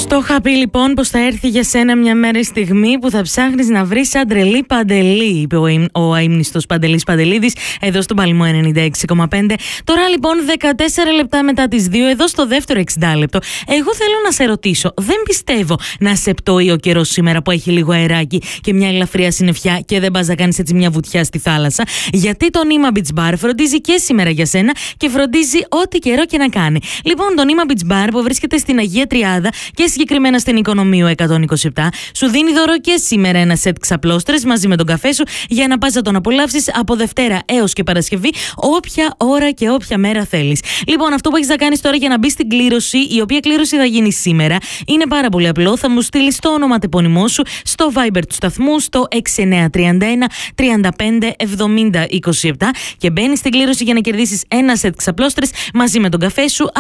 Το είχα πει λοιπόν πως θα έρθει για σένα μια μέρα η στιγμή που θα ψάχνεις να βρεις σαν τρελή Παντελή, είπε ο αείμνηστος Παντελής Παντελίδης εδώ στον Παλμό 96,5. Τώρα λοιπόν 14 λεπτά μετά τις 2, εδώ στο δεύτερο 60 λεπτό. Εγώ θέλω να σε ρωτήσω, δεν πιστεύω να σε πτωεί ο καιρός σήμερα που έχει λίγο αεράκι και μια ελαφριά συννεφιά και δεν πας να κάνεις έτσι μια βουτιά στη θάλασσα? Γιατί το Νήμα Beach Bar φροντίζει και σήμερα για σένα και φροντίζει ό,τι καιρό και να κάνει. Λοιπόν, το Νήμα Beach Bar που βρίσκεται στην Αγία Τριάδα και συγκεκριμένα στην Οικονομίου 127, σου δίνει δώρο και σήμερα ένα σετ ξαπλώστρες μαζί με τον καφέ σου για να πας να τον απολαύσεις από Δευτέρα έως και Παρασκευή, όποια ώρα και όποια μέρα θέλεις. Λοιπόν, αυτό που έχεις να κάνεις τώρα για να μπεις στην κλήρωση, η οποία κλήρωση θα γίνει σήμερα, είναι πάρα πολύ απλό. Θα μου στείλεις το όνομα τεπώνυμό σου στο Viber του σταθμού στο 6931 35 70 27 και μπαίνεις στην κλήρωση για να κερδίσεις ένα σετ ξαπλώστρες μαζί με τον καφέ σου